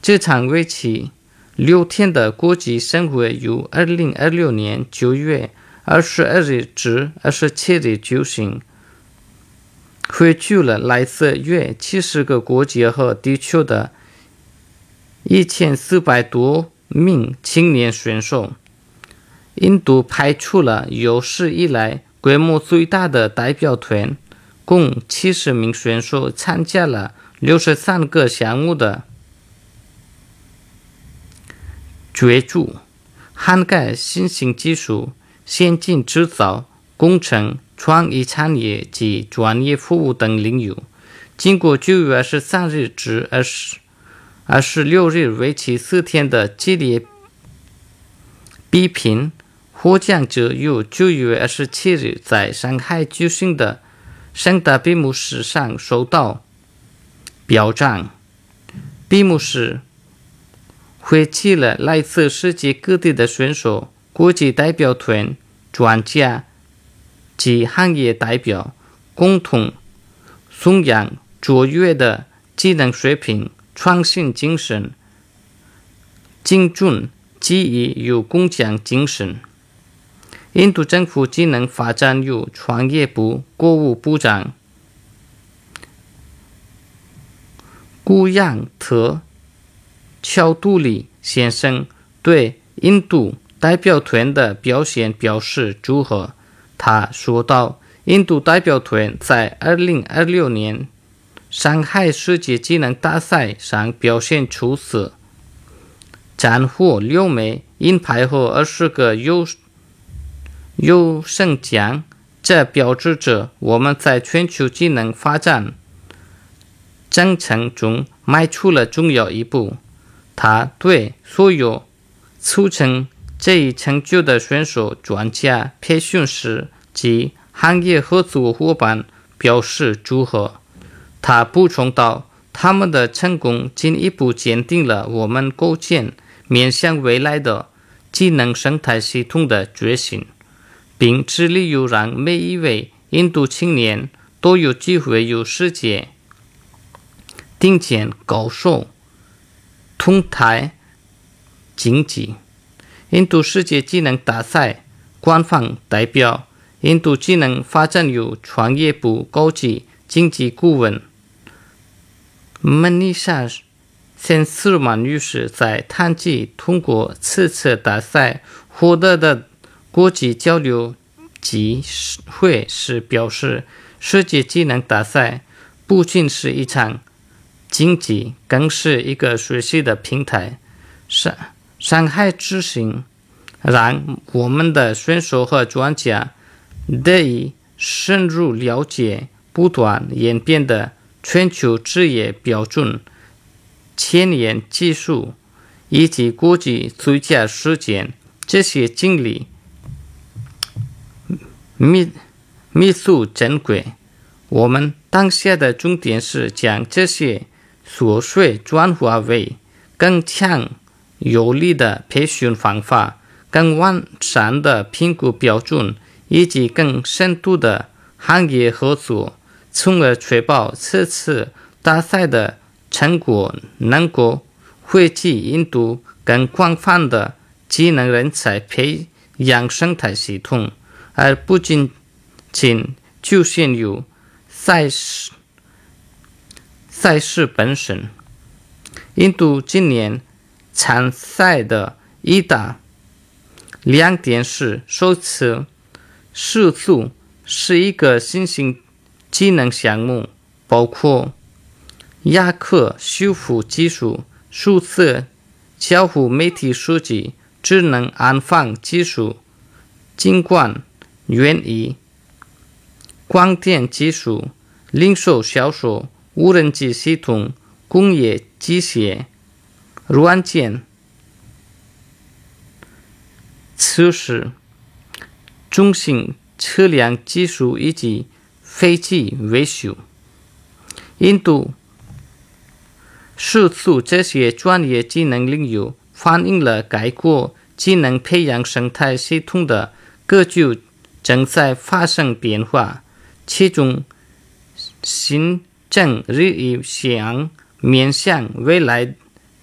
这场为期6天的国际盛会于2026年9月22日至27日举行，汇聚了来自约70个国家和地区的1400多名青年选手。印度派出了有史以来规模最大的代表团，共70名选手参加了63个项目的角逐，涵盖新兴技术、先进制造、工程、创意产业及专业服务等领域。经过9月23日至26日为期4天的激烈比拼，获奖者于9月27日在上海举行的盛大闭幕式上受到表彰。闭幕式汇集了来自世界各地的选手、国际代表团、专家及行业代表，共同颂扬卓越的技能水平、创新精神、精准技艺与工匠精神。印度政府技能发展与创业部国务部长古扬特乔杜里先生对印度代表团的表现表示祝贺。他说道，印度代表团在2026年上海世界技能大赛上表现出色，斩获6枚银牌和20个优胜奖，这标志着我们在全球技能发展征程中迈出了重要一步。他对所有促成这一成就的选手、专家、培训师及行业合作伙伴表示祝贺。他补充道，他们的成功进一步坚定了我们构建面向未来的技能生态系统的决心，并致力于让每一位印度青年都有机会与世界顶尖高手同台竞技。印度世界技能大赛官方代表、印度技能发展与创业部高级经济顾问Manisha Sen-Surma女士在谈及通过此次大赛获得的国际交流机会时表示，世界技能大赛不仅是一场竞技，更是一个学习的平台。上海之行让我们的选手和专家得以深入了解不断演变的全球职业标准、前沿技术以及国际最佳实践。这些经历弥足珍贵。我们当下的重点是将这些琐碎转化为更强有力的培训方法、更完善的评估标准以及更深度的行业合作，从而确保此次大赛的成果能够汇集印度更广泛的技能人才培养生态系统，而不仅仅局限于赛事本身。印度今年参赛的一大亮点是首次涉足11个新兴技能项目，包括亚克修复技术、数字交互媒体设计、智能安防技术、景观园艺、光电技术、零售销售、无人机系统、工业机械、软件测试、中型车辆技术以及飞机维修。印度涉足这些专业技能领域，反映了该国技能培养生态系统的格局正在发生变化，其中新政日益向面向未来